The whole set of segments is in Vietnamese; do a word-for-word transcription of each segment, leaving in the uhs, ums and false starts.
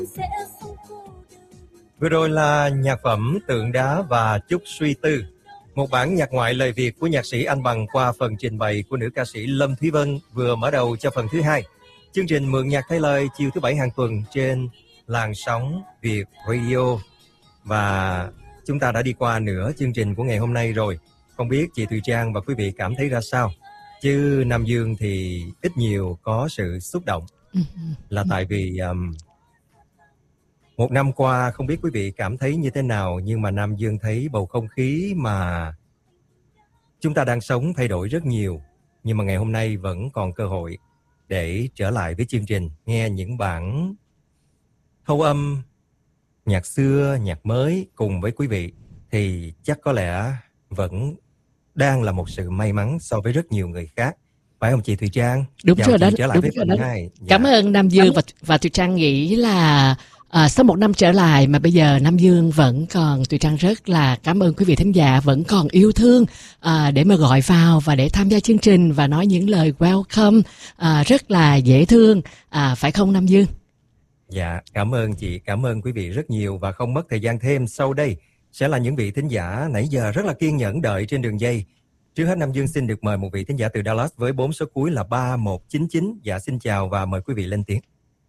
Vừa rồi là nhạc phẩm Tượng Đá và Chút Suy Tư, một bản nhạc ngoại lời Việt của nhạc sĩ Anh Bằng qua phần trình bày của nữ ca sĩ Lâm Thúy Vân vừa mở đầu cho phần thứ hai. Chương trình Mượn Nhạc Thay Lời chiều thứ bảy hàng tuần trên làn sóng Việt Radio. Và chúng ta đã đi qua nửa chương trình của ngày hôm nay rồi. Không biết chị Thùy Trang và quý vị cảm thấy ra sao? Chứ Nam Dương thì ít nhiều có sự xúc động. Là tại vì um, một năm qua không biết quý vị cảm thấy như thế nào, nhưng mà Nam Dương thấy bầu không khí mà chúng ta đang sống thay đổi rất nhiều. Nhưng mà ngày hôm nay vẫn còn cơ hội để trở lại với chương trình, nghe những bản thâu âm, nhạc xưa, nhạc mới cùng với quý vị. Thì chắc có lẽ vẫn đang là một sự may mắn so với rất nhiều người khác. Phải không chị Thùy Trang? Đúng Chào rồi chị đó. trở lại Đúng với rồi phần đó. hai. Dạ. Cảm ơn Nam Dương và, và Thùy Trang nghĩ là à, sau một năm trở lại mà bây giờ Nam Dương vẫn còn, Thùy Trang rất là cảm ơn quý vị thính giả vẫn còn yêu thương à, để mà gọi vào và để tham gia chương trình và nói những lời welcome à, rất là dễ thương, à, phải không Nam Dương? Dạ, cảm ơn chị, cảm ơn quý vị rất nhiều. Và không mất thời gian thêm, sau đây sẽ là những vị thính giả nãy giờ rất là kiên nhẫn đợi trên đường dây. Trước hết Nam Dương xin được mời một vị thính giả từ Dallas với bốn số cuối là ba một chín chín. Dạ xin chào và mời quý vị lên tiếng.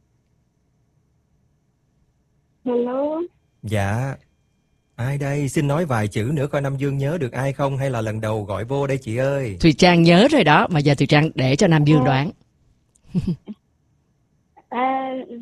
Hello. Dạ, ai đây? Xin nói vài chữ nữa coi Nam Dương nhớ được ai không, hay là lần đầu gọi vô đây chị ơi? Thùy Trang nhớ rồi đó, mà giờ Thùy Trang để cho Nam Dương đoán. À,